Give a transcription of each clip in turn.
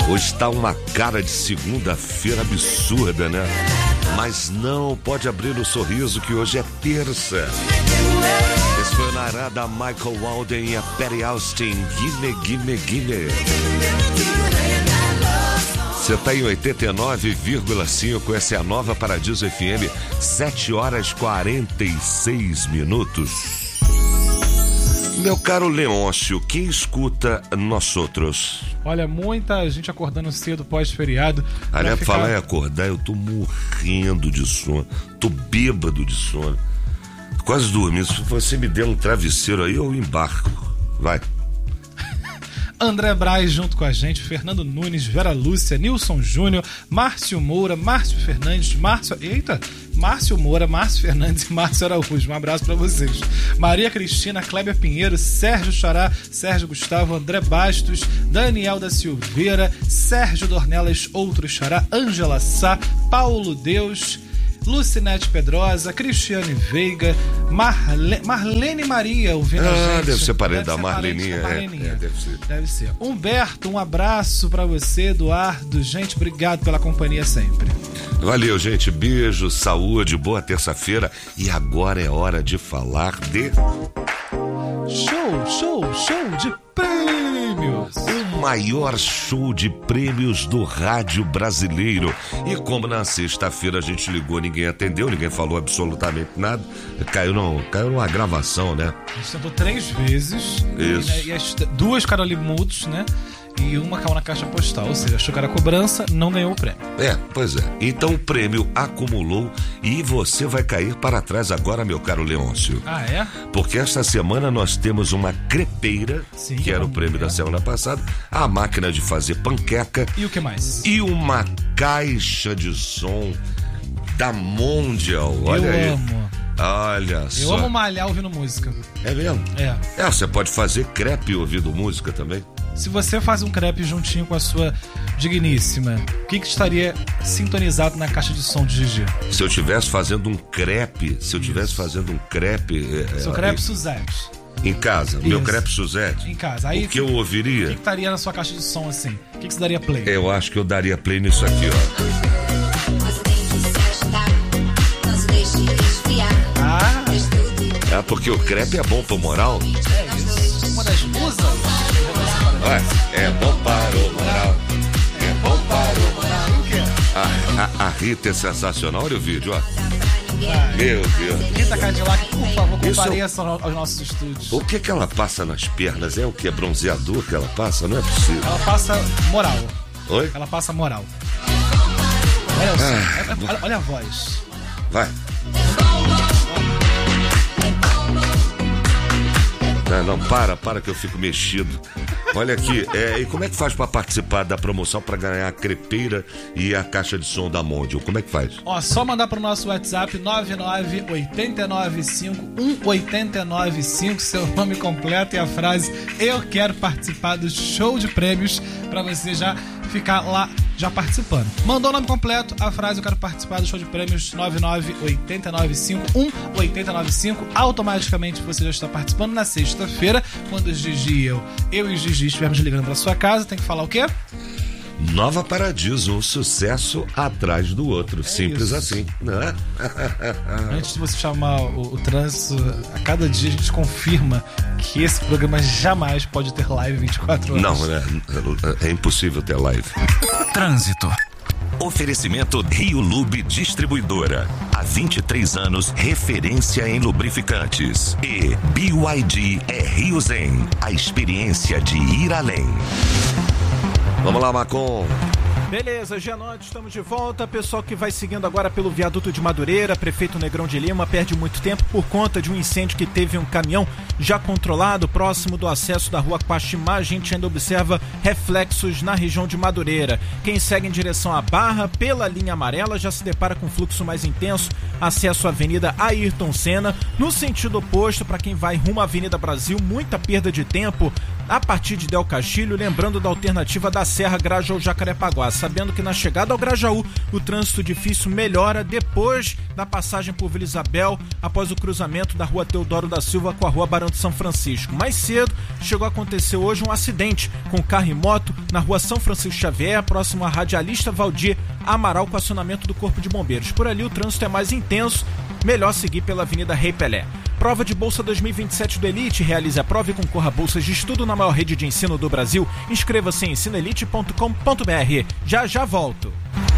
Hoje tá uma cara de segunda-feira absurda, né? Mas não pode abrir o sorriso que hoje é terça. Esse foi o Nará da Michael Walden e a Perry Austin. Guine, Guine, Guine. Você tá em 89,5, essa é a Nova Paradiso FM, 7h46. Meu caro Leôncio, quem escuta nós outros? Olha, muita gente acordando cedo pós-feriado. Aliás, falar em acordar, eu tô morrendo de sono, tô bêbado de sono, quase dormindo. Se você me der um travesseiro aí, eu embarco. Vai. André Braz junto com a gente, Fernando Nunes, Vera Lúcia, Nilson Júnior, Márcio Moura, Márcio Fernandes, Márcio Moura, Márcio Fernandes e Márcio Araújo. Um abraço pra vocês. Maria Cristina, Kleber Pinheiro, Sérgio Xará, Sérgio Gustavo, André Bastos, Daniel da Silveira, Sérgio Dornelas, outro Xará, Ângela Sá, Paulo Deus, Lucinete Pedrosa, Cristiane Veiga, Marlene Maria ouvindo a gente. Deve ser parente da Marleninha. Deve ser. Humberto, um abraço pra você. Eduardo, gente, obrigado pela companhia sempre. Valeu, gente, beijo, saúde, boa terça-feira. E agora é hora de falar de... Show de prêmios. O maior show de prêmios do rádio brasileiro. E como na sexta-feira a gente ligou, ninguém atendeu, ninguém falou absolutamente nada, caiu numa gravação, né? A gente tentou 3 vezes. Isso. E as 2 ficaram ali mudos, né? E uma caiu na caixa postal, ou seja, achou que era cobrança, não ganhou o prêmio. Pois é. Então o prêmio acumulou e você vai cair para trás agora, meu caro Leôncio. Ah, é? Porque esta semana nós temos uma crepeira, sim, que era o prêmio da semana passada, a máquina de fazer panqueca. E o que mais? E uma caixa de som da Mondial. Olha eu aí. Amo. Olha só. Eu amo malhar ouvindo música. É mesmo? Você pode fazer crepe ouvindo música também. Se você faz um crepe juntinho com a sua digníssima, o que estaria sintonizado na caixa de som de Gigi? Se eu estivesse fazendo um crepe, Seu crepe Suzette. Em casa, Isso. Meu crepe Suzette. Em casa. Aí, o que eu ouviria? O que estaria na sua caixa de som assim? O que você daria play? Eu acho que eu daria play nisso aqui, ó. Porque o crepe é bom pro moral. É isso. Uma das musas. É bom para o moral. É bom para o moral. O quê? A Rita é sensacional. Olha o vídeo, ó. Meu Deus. Rita Cadillac, por favor, compareça aos nossos estúdios. O que ela passa nas pernas? É o que? É bronzeador que ela passa? Não é possível. Ela passa moral. Oi? Ela passa moral. Olha a voz. Vai. Não, para que eu fico mexido. Olha aqui, e como é que faz pra participar da promoção pra ganhar a crepeira e a caixa de som da Mondial? Como é que faz? Só mandar pro nosso WhatsApp 998951895, seu nome completo e a frase "Eu quero participar do show de prêmios", pra você já ficar lá já participando. Mandou o nome completo, a frase "Eu quero participar do show de prêmios", 998951895, automaticamente você já está participando. Na sexta-feira, quando o Gigi eu e o Gigi estivermos ligando pra sua casa, tem que falar o quê? Nova Paradiso, um sucesso atrás do outro. Simples isso. Assim, né? Antes de você chamar o trânsito, a cada dia a gente confirma que esse programa jamais pode ter live 24 horas. Não, né? É impossível ter live. Trânsito. Oferecimento Rio Lube Distribuidora. Há 23 anos, referência em lubrificantes. E BYD é Rio Zen. A experiência de ir além. Vamos lá, Macon. Beleza, Gianotti, estamos de volta. Pessoal que vai seguindo agora pelo viaduto de Madureira, prefeito Negrão de Lima perde muito tempo por conta de um incêndio que teve um caminhão já controlado próximo do acesso da rua Quaximá. A gente ainda observa reflexos na região de Madureira. Quem segue em direção à Barra pela linha amarela já se depara com fluxo mais intenso, acesso à Avenida Ayrton Senna. No sentido oposto, para quem vai rumo à Avenida Brasil, muita perda de tempo a partir de Del Castilho, lembrando da alternativa da Serra Grajaú-Jacarepaguá, sabendo que na chegada ao Grajaú o trânsito difícil melhora depois da passagem por Vila Isabel, após o cruzamento da Rua Teodoro da Silva com a Rua Barão de São Francisco. Mais cedo, chegou a acontecer hoje um acidente com carro e moto na Rua São Francisco Xavier, próximo à Radialista Valdir Amaral, com acionamento do Corpo de Bombeiros. Por ali o trânsito é mais intenso, melhor seguir pela Avenida Rei Pelé. Prova de Bolsa 2027 do Elite. Realize a prova e concorra a bolsas de estudo na maior rede de ensino do Brasil. Inscreva-se em ensinoelite.com.br. Já volto.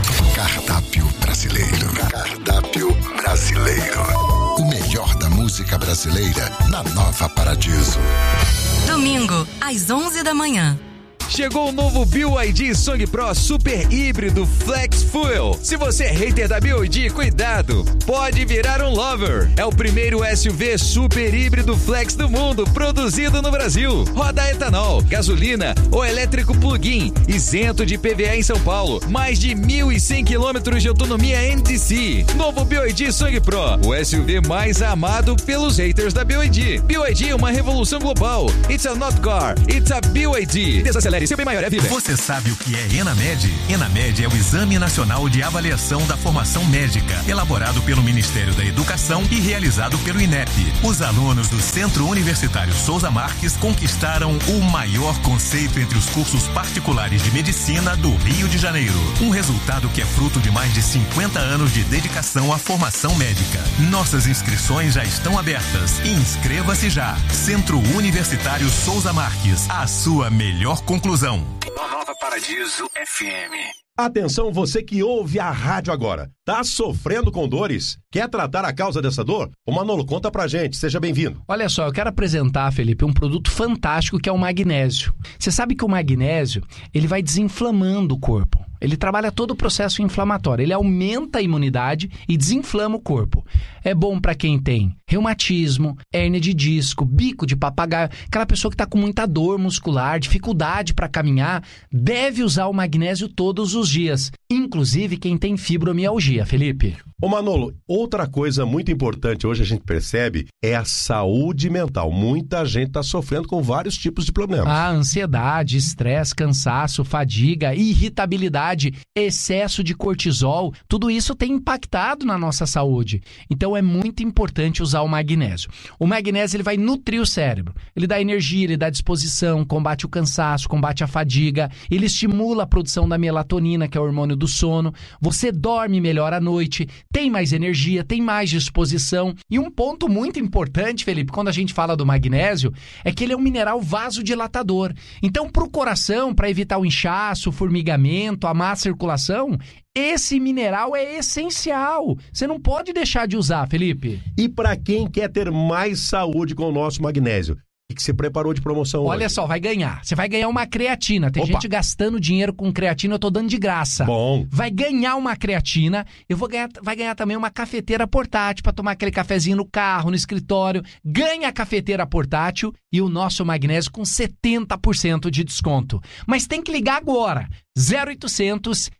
Cardápio brasileiro. Cardápio brasileiro. O melhor da música brasileira na Nova Paradiso. Domingo, às 11 da manhã. Chegou o novo BYD Song Pro Super Híbrido Flex Fuel. Se você é hater da BYD, cuidado, pode virar um lover. É o primeiro SUV super híbrido flex do mundo, produzido no Brasil. Roda etanol, gasolina ou elétrico plug-in, isento de PVA em São Paulo. Mais de 1.100 quilômetros de autonomia NDC. Novo BYD Song Pro, o SUV mais amado pelos haters da BYD. BYD é uma revolução global. It's a not car, it's a BYD. Desacelere, seu bem maior é vida. Você sabe o que é ENAMED? ENAMED é o Exame Nacional de Avaliação da Formação Médica, elaborado pelo Ministério da Educação e realizado pelo INEP. Os alunos do Centro Universitário Souza Marques conquistaram o maior conceito entre os cursos particulares de medicina do Rio de Janeiro. Um resultado que é fruto de mais de 50 anos de dedicação à formação médica. Nossas inscrições já estão abertas. Inscreva-se já. Centro Universitário Souza Marques, a sua melhor conclusão. Nova Paradiso FM. Atenção, você que ouve a rádio agora. Tá sofrendo com dores? Quer tratar a causa dessa dor? O Manolo conta pra gente. Seja bem-vindo. Olha só, eu quero apresentar, Felipe, um produto fantástico que é o magnésio. Você sabe que o magnésio, ele vai desinflamando o corpo. Ele trabalha todo o processo inflamatório. Ele aumenta a imunidade e desinflama o corpo. É bom para quem tem reumatismo, hérnia de disco, bico de papagaio, aquela pessoa que está com muita dor muscular, dificuldade para caminhar, deve usar o magnésio todos os dias. Inclusive quem tem fibromialgia, Felipe. Ô Manolo, outra coisa muito importante hoje a gente percebe é a saúde mental. Muita gente está sofrendo com vários tipos de problemas. Ansiedade, estresse, cansaço, fadiga, irritabilidade, excesso de cortisol, tudo isso tem impactado na nossa saúde. Então é muito importante usar o magnésio. O magnésio ele vai nutrir o cérebro. Ele dá energia, ele dá disposição, combate o cansaço, combate a fadiga, ele estimula a produção da melatonina, que é o hormônio do sono. Você dorme melhor à noite, tem mais energia, tem mais disposição. E um ponto muito importante, Felipe, quando a gente fala do magnésio, é que ele é um mineral vasodilatador. Então, para o coração, para evitar o inchaço, o formigamento, a má circulação, esse mineral é essencial. Você não pode deixar de usar, Felipe. E para quem quer ter mais saúde com o nosso magnésio? O que você preparou de promoção hoje? Olha só, vai ganhar. Você vai ganhar uma creatina. Tem gente gastando dinheiro com creatina, eu tô dando de graça. Bom. Vai ganhar uma creatina. Vai ganhar também uma cafeteira portátil para tomar aquele cafezinho no carro, no escritório. Ganha a cafeteira portátil e o nosso magnésio com 70% de desconto. Mas tem que ligar agora. 0800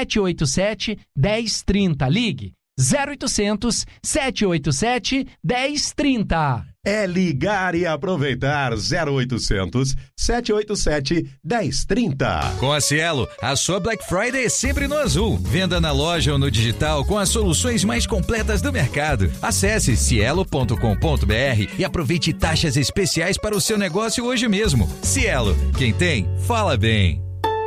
787 1030. Ligue. 0800 787 1030. É ligar e aproveitar. 0800 787 1030. Com a Cielo, a sua Black Friday é sempre no azul. Venda na loja ou no digital com as soluções mais completas do mercado. Acesse cielo.com.br e aproveite taxas especiais para o seu negócio hoje mesmo. Cielo, quem tem, fala bem.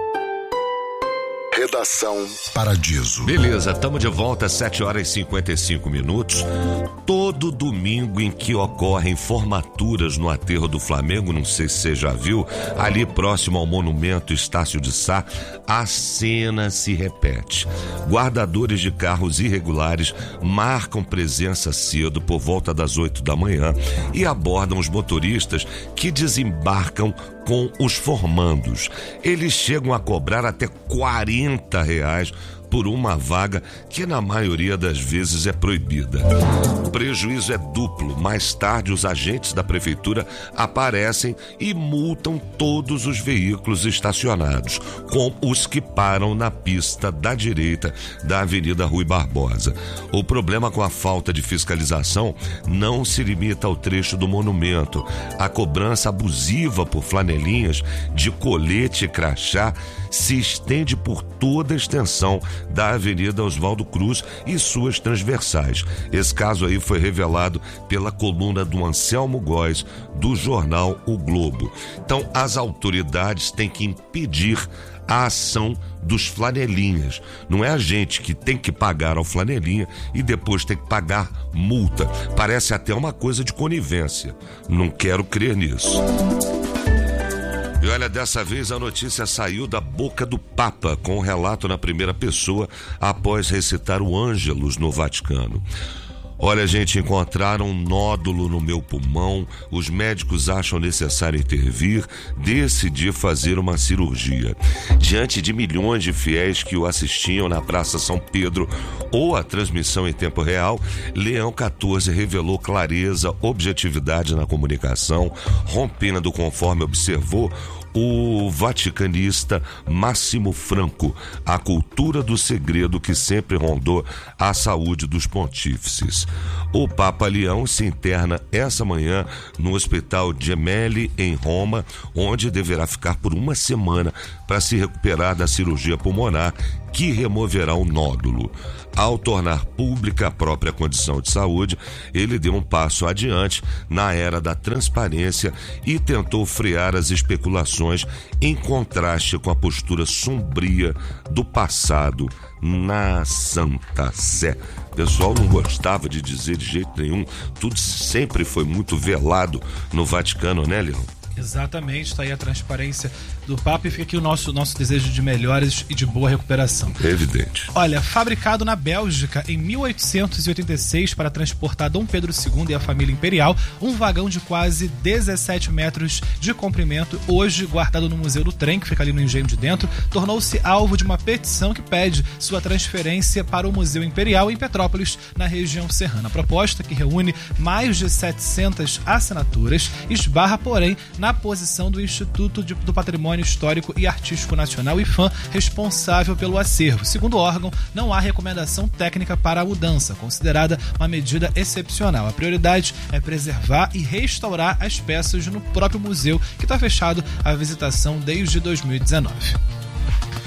Redação Paradiso. Beleza, estamos de volta às 7h55. Todo domingo em que ocorrem formaturas no aterro do Flamengo, não sei se você já viu, ali próximo ao monumento Estácio de Sá, a cena se repete. Guardadores de carros irregulares marcam presença cedo por volta das 8 da manhã e abordam os motoristas que desembarcam com os formandos. Eles chegam a cobrar até R$40 por uma vaga que na maioria das vezes é proibida. O prejuízo é duplo. Mais tarde, os agentes da prefeitura aparecem e multam todos os veículos estacionados, com os que param na pista da direita da Avenida Rui Barbosa. O problema com a falta de fiscalização não se limita ao trecho do monumento. A cobrança abusiva por flanelinhas de colete e crachá se estende por toda a extensão da Avenida Oswaldo Cruz e suas transversais. Esse caso aí foi revelado pela coluna do Anselmo Góes, do jornal O Globo. Então, as autoridades têm que impedir a ação dos flanelinhas. Não é a gente que tem que pagar ao flanelinha e depois tem que pagar multa. Parece até uma coisa de conivência. Não quero crer nisso. E olha, dessa vez a notícia saiu da boca do Papa, com um relato na primeira pessoa após recitar o Ângelus no Vaticano. Olha, gente, encontraram um nódulo no meu pulmão, os médicos acham necessário intervir, decidi fazer uma cirurgia. Diante de milhões de fiéis que o assistiam na Praça São Pedro ou a transmissão em tempo real, Leão XIV revelou clareza, objetividade na comunicação, rompendo, conforme observou o vaticanista Máximo Franco, a cultura do segredo que sempre rondou a saúde dos pontífices. O Papa Leão se interna essa manhã no Hospital Gemelli, em Roma, onde deverá ficar por uma semana para se recuperar da cirurgia pulmonar que removerá o nódulo. Ao tornar pública a própria condição de saúde, ele deu um passo adiante na era da transparência e tentou frear as especulações, em contraste com a postura sombria do passado na Santa Sé. O pessoal não gostava de dizer de jeito nenhum, tudo sempre foi muito velado no Vaticano, né, Leão? Exatamente, está aí a transparência do Papa e fica aqui o nosso desejo de melhoras e de boa recuperação. Evidente. Olha, fabricado na Bélgica em 1886 para transportar Dom Pedro II e a família imperial, um vagão de quase 17 metros de comprimento, hoje guardado no Museu do Trem, que fica ali no Engenho de Dentro, tornou-se alvo de uma petição que pede sua transferência para o Museu Imperial em Petrópolis, na região serrana. A proposta, que reúne mais de 700 assinaturas, esbarra, porém, na posição do Instituto do Patrimônio Histórico e Artístico Nacional, IPHAN, responsável pelo acervo. Segundo o órgão, não há recomendação técnica para a mudança, considerada uma medida excepcional. A prioridade é preservar e restaurar as peças no próprio museu, que está fechado à visitação desde 2019.